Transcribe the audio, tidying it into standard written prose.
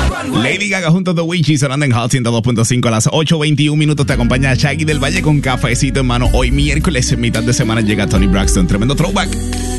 Lady Gaga junto a The Witchy sonando en Hot 102.5 a las 8:21 minutos. Te acompaña Shaggy del Valle con cafecito en mano. Hoy miércoles, en mitad de semana, llega Tony Braxton. Tremendo throwback.